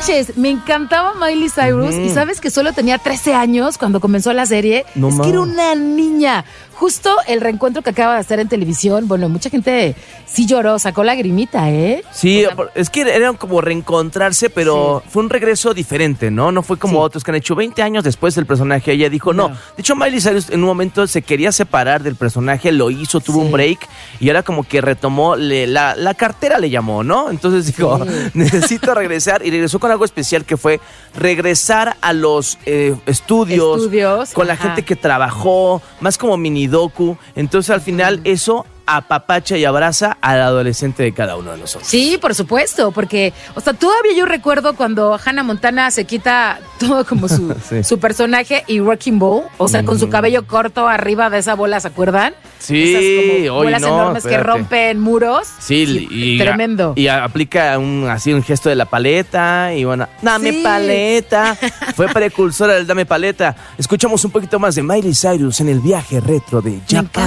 manches, me encantaba Miley Cyrus y sabes que solo tenía 13 años cuando comenzó la serie. No, que era una niña. Justo el reencuentro que acaba de hacer en televisión, bueno, mucha gente sí lloró, sacó lagrimita, ¿eh? Sí, es que era como reencontrarse, pero fue un regreso diferente, ¿no? No fue como otros que han hecho 20 años después del personaje. Ella dijo, no. De hecho, Miley Cyrus en un momento se quería separar del personaje, lo hizo, tuvo un break y ahora como que retomó, la cartera le llamó, ¿no? Entonces dijo, necesito regresar y regresó con algo especial que fue regresar a los estudios con la gente que trabajó, más como mini docu. Entonces al final eso apapacha y abraza al adolescente de cada uno de nosotros. Sí, por supuesto, porque, o sea, todavía yo recuerdo cuando Hannah Montana se quita todo como su personaje y Wrecking Ball, o sea, con su cabello corto arriba de esa bola, ¿se acuerdan? Sí, esas como bolas enormes que rompen muros. Sí, y tremendo. Y aplica un gesto de la paleta y bueno, dame paleta. Fue precursora del dame paleta. Escuchamos un poquito más de Miley Cyrus en el viaje retro de Japan.